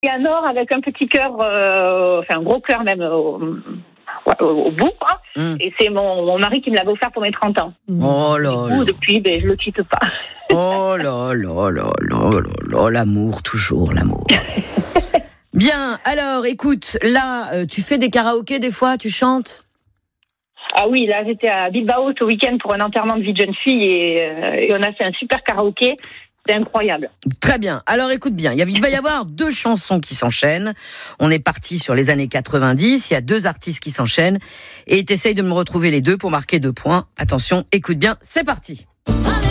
un or avec un petit cœur, un gros cœur même au bout, quoi. Et c'est mon mari qui me l'avait offert pour mes 30 ans. Oh là là. Depuis, je le quitte pas. Oh là là là là là, l'amour, toujours l'amour. Bien, alors écoute, là, tu fais des karaokés des fois, tu chantes ? Ah oui, là j'étais à Bilbao ce week-end pour un enterrement de vie de jeune fille et on a fait un super karaoké. C'est incroyable. Très bien. Alors écoute bien, il va y avoir 2 chansons qui s'enchaînent. On est parti sur les années 90, il y a 2 artistes qui s'enchaînent et t'essayes de me retrouver les deux pour marquer 2 points. Attention, écoute bien, c'est parti.